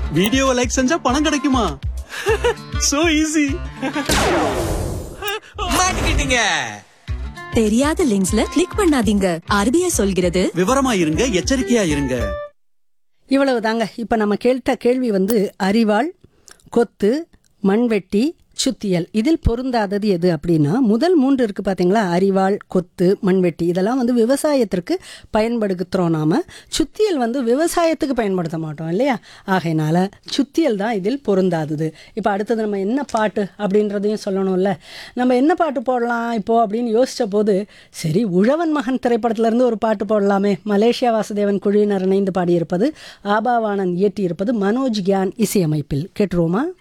வீடியோவை லைக் செஞ்சா பணம் கிடைக்குமா? So easy. மாட்டிக்கிட்டீங்க. தெரியாத லிங்க்ஸ்ல கிளிக் பண்ணாதீங்க. RBI சொல்கிறது விவரமா இருங்க, எச்சரிக்கையா இருங்க. இவ்வளவு தாங்க. இப்போ நம்ம கேட்ட கேள்வி அரிவாள், கொத்து, மண்வெட்டி, சுத்தியல் இதில் பொருந்தாதது எது அப்படின்னா முதல் 3 இருக்கு பார்த்தீங்களா, அரிவாள், கொத்து, மண்வெட்டி இதெல்லாம் விவசாயத்திற்கு பயன்படுத்துகிறோம். நாம சுத்தியல் விவசாயத்துக்கு பயன்படுத்த மாட்டோம் இல்லையா? ஆகையினால சுத்தியல் தான் இதில் பொருந்தாதது. இப்போ அடுத்தது நம்ம என்ன பாட்டு அப்படின்றதையும் சொல்லணும்ல. நம்ம என்ன பாட்டு போடலாம் இப்போது அப்படின்னு யோசித்த போது சரி உழவன் மகன் திரைப்படத்திலேருந்து ஒரு பாட்டு போடலாமே. மலேசியா வாசுதேவன் குழுவினர் இணைந்து பாடியிருப்பது, ஆபாவானன் இயற்றியிருப்பது, மனோஜ் கியான் இசையமைப்பில். கேட்டுருவோமா?